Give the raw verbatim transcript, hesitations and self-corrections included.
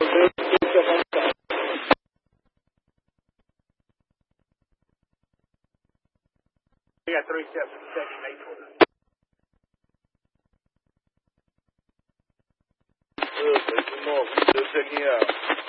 Yeah, three seven seven eight four. Good, but you know, just checking out.